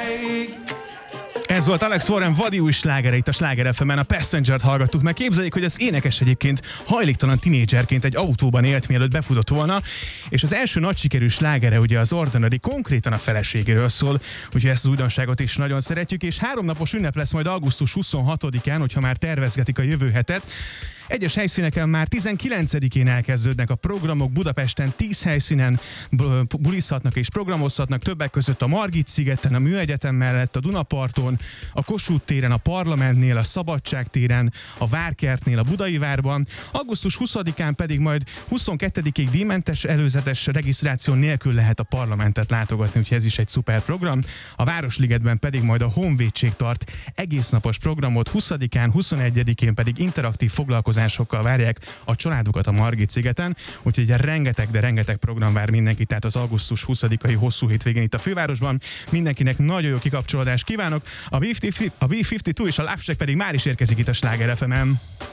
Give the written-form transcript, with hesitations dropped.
Ez volt Alex Warren vadi új slágere itt a Sláger FM-en, a Passenger-t hallgattuk meg. Képzeljék, hogy az énekes egyébként hajléktalan tinédzserként egy autóban élt, mielőtt befutott volna, és az első nagy sikerű slágere ugye az Ordinary, konkrétan a feleségéről szól, úgyhogy ezt az újdonságot is nagyon szeretjük, és 3 napos ünnep lesz majd augusztus 26-án, hogyha már tervezgetik a jövő hetet. Egyes helyszíneken már 19-én elkezdődnek a programok, Budapesten 10 helyszínen bulizhatnak és programozhatnak, többek között a Margit-szigeten, a Műegyetem mellett, a Dunaparton, a Kossuth téren, a Parlamentnél, a Szabadság téren, a Várkertnél, a Budai Várban. Augusztus 20-án pedig majd 22-ig díjmentes előzetes regisztráció nélkül lehet a Parlamentet látogatni, úgyhogy ez is egy szuper program. A Városligetben pedig majd a Honvédség tart egésznapos programot, 20-án, 21-én pedig interaktív foglalkozásokkal várják a családokat a Margit-szigeten, úgyhogy rengeteg, de rengeteg program vár mindenkit, tehát az augusztus 20-ai hosszú hétvégén itt a fővárosban. Mindenkinek nagyon jó kikapcsolódást kívánok. A B-52 és a Love Shack pedig már is érkezik itt a Sláger FM-en.